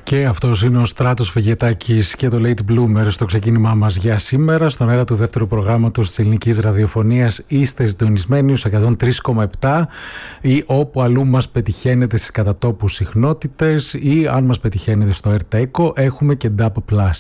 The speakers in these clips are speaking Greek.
Και αυτός είναι ο Στράτος Φεγετάκης και το Late Bloomer στο ξεκίνημά μας για σήμερα. Στον αέρα του δεύτερου προγράμματος της ελληνικής ραδιοφωνίας είστε συντονισμένοι στους 103,7 ή όπου αλλού μας πετυχαίνετε στις κατατόπους συχνότητες ή αν μας πετυχαίνετε στο Erteco έχουμε και DAB+.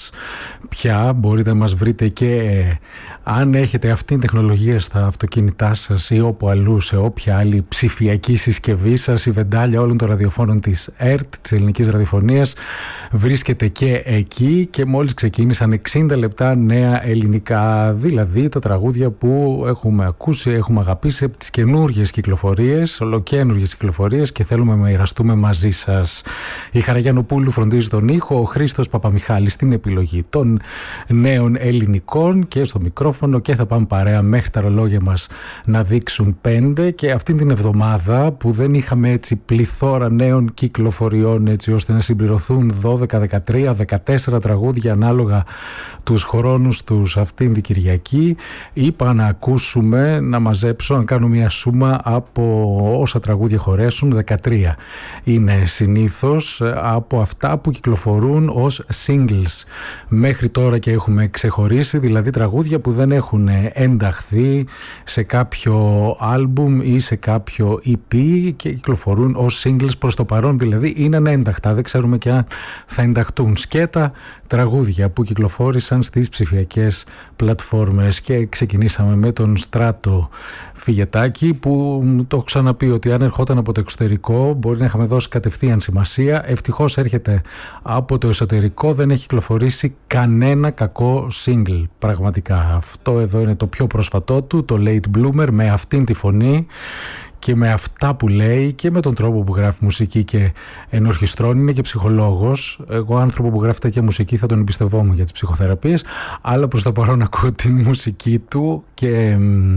Πια μπορείτε να μας βρείτε και αν έχετε αυτήν την τεχνολογία στα αυτοκίνητά σας ή όπου αλλού σε όποια άλλη ψηφιακή συσκευή σας, η βεντάλια όλων των ραδιοφώνων της ΕΡΤ, της ελληνικής ραδιοφωνίας, βρίσκεται και εκεί και μόλις ξεκίνησαν 60 λεπτά νέα ελληνικά, δηλαδή τα τραγούδια που έχουμε ακούσει, έχουμε αγαπήσει από τις καινούργιες κυκλοφορίες, ολοκαίνουργιες κυκλοφορίες και θέλουμε να μοιραστούμε μαζί σας. Η Χαραγιαννοπούλου φροντίζει τον ήχο, ο Χρήστος Παπαμιχάλης στην επιλογή των νέων ελληνικών και στο μικρόφωνο και θα πάμε παρέα μέχρι τα ρολόγια μας να δείξουν 5 και αυτήν την εβδομάδα που δεν είχαμε έτσι πληθώρα νέων κυκλοφοριών έτσι ώστε να συμπληρωθούν 12, 13, 14 τραγούδια ανάλογα τους χρόνους τους αυτήν την Κυριακή. Είπα να ακούσουμε, να μαζέψω, να κάνω μια σούμα από όσα τραγούδια χωρέσουν. 13 είναι συνήθως από αυτά που κυκλοφορούν ως singles μέχρι τώρα και έχουμε ξεχωρίσει, δηλαδή τραγούδια που δεν έχουν ενταχθεί σε κάποιο άλμπουμ ή σε κάποιο EP και κυκλοφορούν ως singles προς το παρόν, δηλαδή είναι ανένταχτα, δεν ξέρουμε και αν θα ενταχτούν. Σκέτα τραγούδια που κυκλοφόρησαν στις ψηφιακές πλατφόρμες και ξεκινήσαμε με τον Στράτο Φυγετάκη που το έχω ξαναπεί ότι αν ερχόταν από το εξωτερικό μπορεί να είχαμε δώσει κατευθείαν σημασία. Ευτυχώς έρχεται από το εσωτερικό, δεν έχει κυκλοφορήσει κανένα κακό single πραγματικά. Αυτό εδώ είναι το πιο πρόσφατό του, το Late Bloomer, με αυτήν τη φωνή και με αυτά που λέει και με τον τρόπο που γράφει μουσική και ενορχιστρώνει. Είναι και ψυχολόγος. Εγώ άνθρωπο που γράφει τέτοια μουσική θα τον εμπιστευόμουν για τις ψυχοθεραπείες, αλλά προς το παρόν ακούω την μουσική του και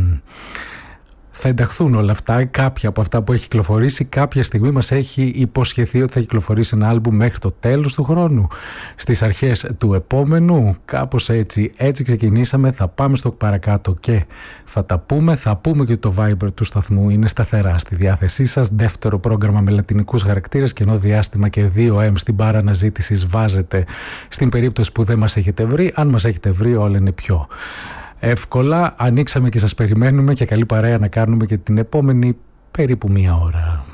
θα ενταχθούν όλα αυτά. Κάποια από αυτά που έχει κυκλοφορήσει κάποια στιγμή μας έχει υποσχεθεί ότι θα κυκλοφορήσει ένα άλμπουμ μέχρι το τέλος του χρόνου, στις αρχές του επόμενου, κάπως έτσι ξεκινήσαμε. Θα πάμε στο παρακάτω και θα τα πούμε. Θα πούμε και το Viber του σταθμού είναι σταθερά στη διάθεσή σας. Δεύτερο πρόγραμμα με λατινικούς χαρακτήρες, κενό διάστημα και 2M στην μπάρα αναζήτησης βάζετε στην περίπτωση που δεν μας έχετε βρει. Αν μας έχετε βρει όλα είναι πιο εύκολα. Ανοίξαμε και σας περιμένουμε και καλή παρέα να κάνουμε και την επόμενη περίπου μία ώρα.